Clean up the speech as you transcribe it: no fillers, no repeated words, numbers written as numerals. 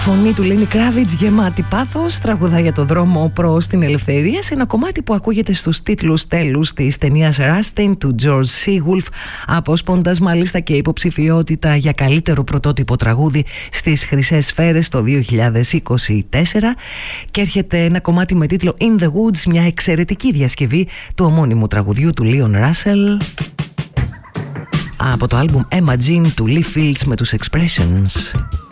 Φωνή του Lenny Kravitz γεμάτη πάθος, τραγουδά για το δρόμο προς την ελευθερία σε ένα κομμάτι που ακούγεται στους τίτλους τέλους της ταινίας Rustin του George Seawolf, απόσποντας μάλιστα και υποψηφιότητα για καλύτερο πρωτότυπο τραγούδι στις Χρυσές Σφαίρες το 2024, και έρχεται ένα κομμάτι με τίτλο In the Woods, μια εξαιρετική διασκευή του ομώνυμου τραγουδιού του Leon Russell από το άλμπουμ Emma Jean του Lee Fields με τους Expressions.